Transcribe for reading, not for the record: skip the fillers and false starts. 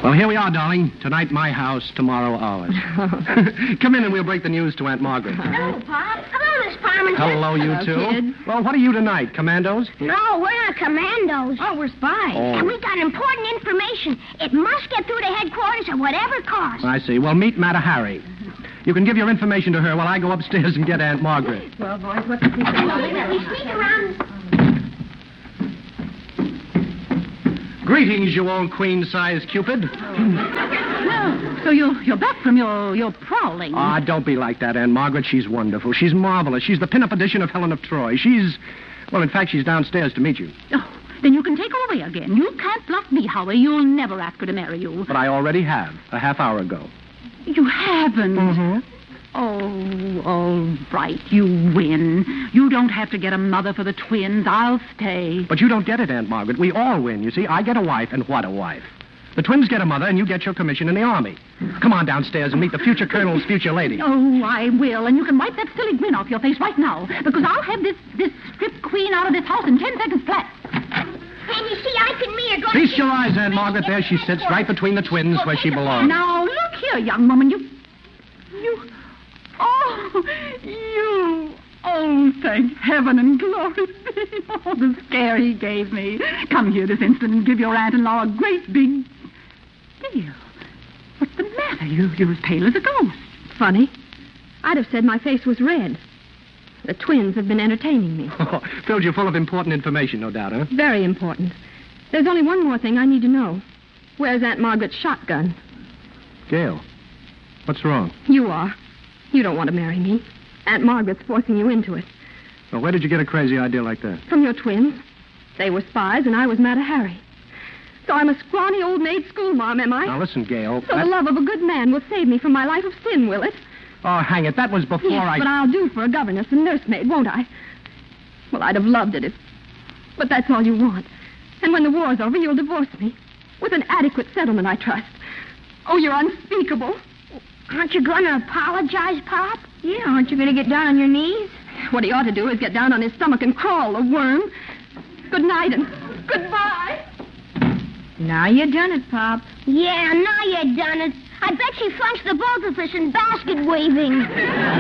Well, here we are, darling. Tonight, my house. Tomorrow, ours. Come in and we'll break the news to Aunt Margaret. Hello, Pop. Hello, Miss Parmenter. Hello, you Hello, two. kid. Well, what are you tonight? Commandos? No, we're not commandos. Oh, we're spies. Oh. And we got important information. It must get through to headquarters at whatever cost. I see. Well, meet Mata Hari. You can give your information to her while I go upstairs and get Aunt Margaret. Well, boys, what's the secret? Let me sneak around. Greetings, you old queen-sized Cupid. Well, so you're back from your prowling. Ah, don't be like that, Aunt Margaret. She's wonderful. She's marvelous. She's the pin-up edition of Helen of Troy. Well, in fact, she's downstairs to meet you. Oh, then you can take her away again. You can't bluff me, Howie. You'll never ask her to marry you. But I already have, a half hour ago. You haven't. Mm-hmm. Oh, all right. You win. You don't have to get a mother for the twins. I'll stay. But you don't get it, Aunt Margaret. We all win, you see. I get a wife, and what a wife. The twins get a mother, and you get your commission in the army. Come on downstairs and meet the future colonel's future lady. Oh, I will. And you can wipe that silly grin off your face right now. Because I'll have this strip queen out of this house in 10 seconds flat. And you see, Ike and me are going Feast your eyes, Aunt Margaret. There she sits, right between the twins where she belongs. Now, look here, young woman. You... Oh, thank heaven and glory be. Oh, the scare he gave me. Come here this instant and give your aunt-in-law a great big deal. What's the matter? You're as pale as a ghost. Funny. I'd have said my face was red. The twins have been entertaining me. Filled you full of important information, no doubt, huh? Very important. There's only one more thing I need to know. Where's Aunt Margaret's shotgun? Gail, what's wrong? You are. You don't want to marry me. Aunt Margaret's forcing you into it. Well, where did you get a crazy idea like that? From your twins. They were spies, and I was Mata Hari. So I'm a scrawny old maid schoolmarm, am I? Now, listen, Gail. So the love of a good man will save me from my life of sin, will it? Oh, hang it. That was before Yes, but I'll do for a governess and nursemaid, won't I? Well, I'd have loved it if... But that's all you want. And when the war's over, you'll divorce me. With an adequate settlement, I trust. Oh, you're unspeakable. Aren't you going to apologize, Pop? Yeah, aren't you going to get down on your knees? What he ought to do is get down on his stomach and crawl, the worm. Good night and goodbye. Now you done it, Pop. Yeah, now you done it. I bet she flunked the both of us in basket weaving.